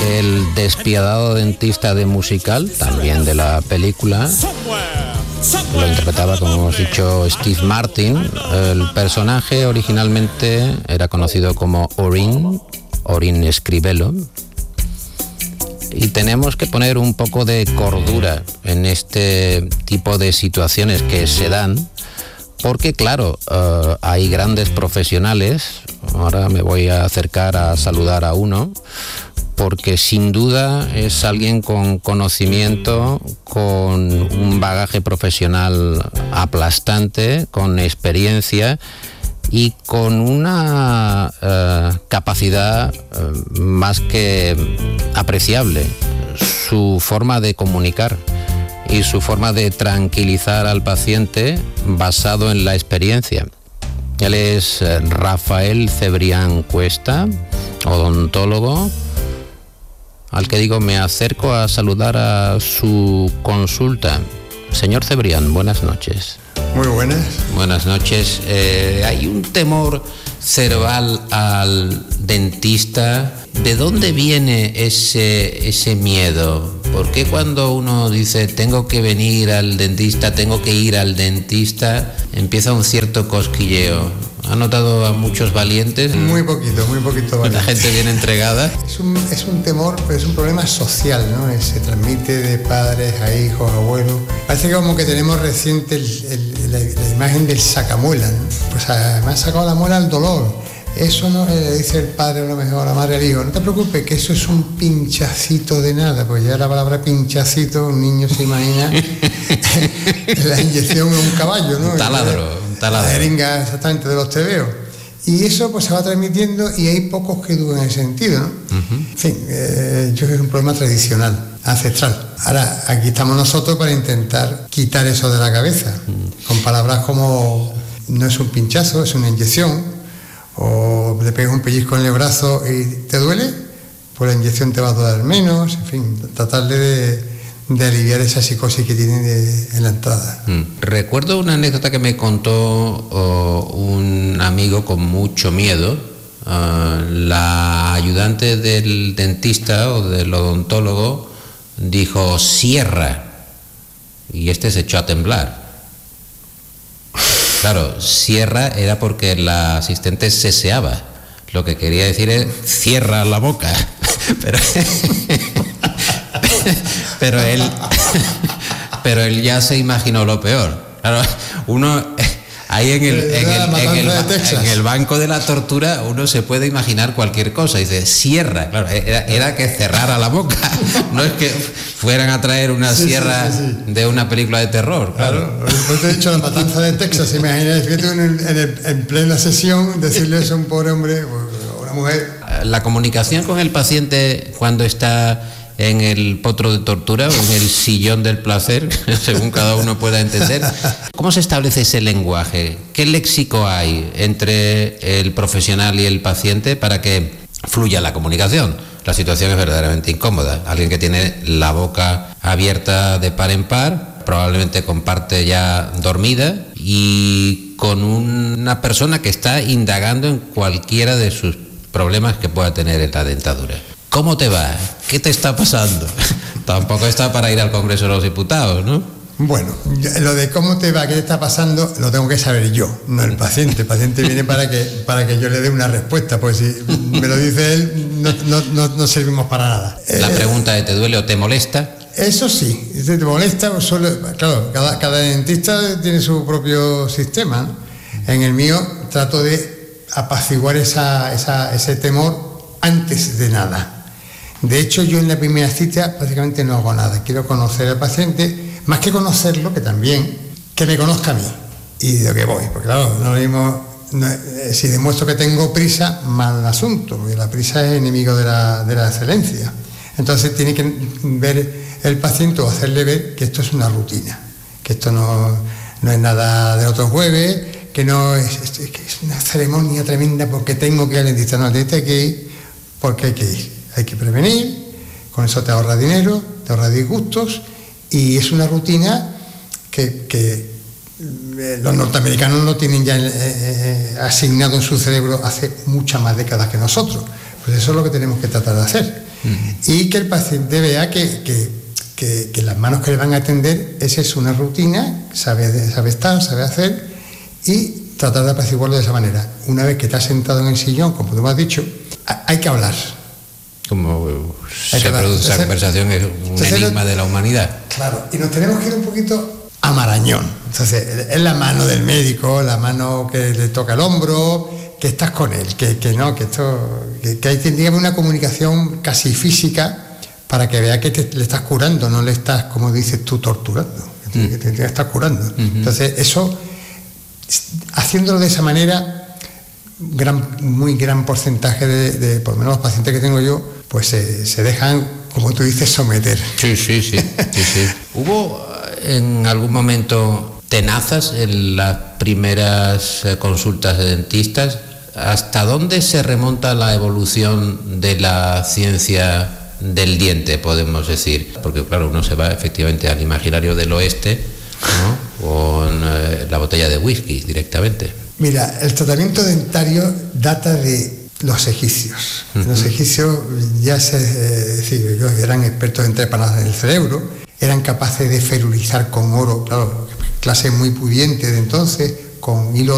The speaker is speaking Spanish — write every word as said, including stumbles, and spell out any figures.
el despiadado dentista de musical, también de la película. Lo interpretaba, como hemos dicho, Steve Martin. El personaje originalmente era conocido como Orin, Orin Scribello. Y tenemos que poner un poco de cordura en este tipo de situaciones que se dan, porque claro, uh, hay grandes profesionales. Ahora me voy a acercar a saludar a uno, porque sin duda es alguien con conocimiento, con un bagaje profesional aplastante, con experiencia y con una uh, capacidad uh, más que apreciable. Su forma de comunicar y su forma de tranquilizar al paciente basado en la experiencia. Él es uh, Rafael Cebrián Cuesta, odontólogo, al que digo me acerco a saludar a su consulta. Señor Cebrián, buenas noches. Muy buenas. Buenas noches. Eh, hay un temor cerval al dentista. ¿De dónde viene ese, ese miedo? ¿Por qué cuando uno dice tengo que venir al dentista, tengo que ir al dentista, empieza un cierto cosquilleo? ¿Ha notado a muchos valientes? Muy poquito, muy poquito valiente. La gente bien entregada. Es un, es un temor, pero es un problema social, ¿no? Se transmite de padres a hijos, abuelos. Parece que como que tenemos reciente el, el, la, la imagen del sacamuela, ¿no? Pues me ha sacado la muela al dolor. Eso no le dice el padre a lo mejor, la madre al hijo. No te preocupes, que eso es un pinchacito de nada, porque ya la palabra pinchacito, un niño se imagina la inyección en un caballo, ¿no? Un taladro, un taladro. La jeringa exactamente de los tebeos. Y eso pues se va transmitiendo y hay pocos que dudan en ese sentido, ¿no? Uh-huh. En fin, eh, yo creo que es un problema tradicional, ancestral. Ahora, aquí estamos nosotros para intentar quitar eso de la cabeza, uh-huh. con palabras como no es un pinchazo, es una inyección. O le pegas un pellizco en el brazo y te duele, pues la inyección te va a doler menos, en fin, tratarle de, de aliviar esa psicosis que tiene de, en la entrada. Mm. Recuerdo una anécdota que me contó oh, un amigo con mucho miedo. Uh, la ayudante del dentista o del odontólogo dijo cierra, y este se echó a temblar. Claro, cierra era porque la asistente seseaba. Lo que quería decir es cierra la boca. Pero, pero él pero él ya se imaginó lo peor. Claro, uno ahí en el, en el, en el, en el banco de la tortura uno se puede imaginar cualquier cosa. Dice, cierra. Claro, era, era que cerrara la boca. No es que fueran a traer una sí, sierra sí, sí, sí. de una película de terror. Claro. Claro. Después te he dicho la matanza de Texas. Imagínate que tú en, el, en, el, en plena sesión decirle eso a un pobre hombre o a una mujer. La comunicación con el paciente cuando está en el potro de tortura o en el sillón del placer, según cada uno pueda entender. ¿Cómo se establece ese lenguaje? ¿Qué léxico hay entre el profesional y el paciente para que fluya la comunicación? La situación es verdaderamente incómoda. Alguien que tiene la boca abierta de par en par, probablemente con parte ya dormida, y con una persona que está indagando en cualquiera de sus problemas que pueda tener en la dentadura. ¿Cómo te va? ¿Qué te está pasando? Tampoco está para ir al Congreso de los Diputados, ¿no? Bueno, lo de cómo te va, qué te está pasando, lo tengo que saber yo, no el paciente. El paciente viene para que, para que yo le dé una respuesta, pues si me lo dice él, no, no, no, no servimos para nada. La eh, pregunta de ¿te duele o te molesta? Eso sí, te molesta, solo, claro, cada, cada dentista tiene su propio sistema, ¿no? En el mío trato de apaciguar esa, esa, ese temor antes de nada. De hecho, yo en la primera cita prácticamente no hago nada. Quiero conocer al paciente, más que conocerlo, que también, que me conozca a mí y de lo que voy. Porque claro, no lo mismo, no, eh, si demuestro que tengo prisa, mal asunto, porque la prisa es enemigo de la, de la excelencia. Entonces tiene que ver el paciente o hacerle ver que esto es una rutina, que esto no, no es nada de otro jueves, que no es, es, es, que es una ceremonia tremenda porque tengo que ir al dentista. No, al dentista hay que ir porque hay que ir. Hay que prevenir, con eso te ahorra dinero, te ahorra disgustos, y es una rutina que, que los norteamericanos lo tienen ya eh, asignado en su cerebro hace muchas más décadas que nosotros. Pues eso es lo que tenemos que tratar de hacer. Uh-huh. Y que el paciente vea que, que, que, que las manos que le van a atender, esa es una rutina, sabe, sabe estar, sabe hacer, y tratar de apaciguarlo de esa manera. Una vez que te has sentado en el sillón, como tú me has dicho, hay que hablar. Como se produce esa conversación, es un entonces, enigma de la humanidad. Claro, y nos tenemos que ir un poquito a Marañón. Entonces, es la mano del médico, la mano que le toca el hombro, que estás con él, que, que no, que esto, que, que hay que tener una comunicación casi física para que vea que te, le estás curando, no le estás, como dices tú, torturando, que te, mm. que te, te estás curando. Mm-hmm. Entonces, eso, haciéndolo de esa manera, gran, muy gran porcentaje de, de, por lo menos los pacientes que tengo yo, pues se, se dejan, como tú dices, someter. Sí, sí, sí. sí, sí. ¿Hubo en algún momento tenazas en las primeras consultas de dentistas? ¿Hasta dónde se remonta la evolución de la ciencia del diente, podemos decir? Porque claro, uno se va efectivamente al imaginario del oeste, ¿no? Con eh, la botella de whisky directamente. Mira, el tratamiento dentario data de los egipcios. Uh-huh. Los egipcios ya se, eh, decir, ellos eran expertos en trepanadas del cerebro, eran capaces de ferulizar con oro, claro, clase muy pudiente de entonces, con hilo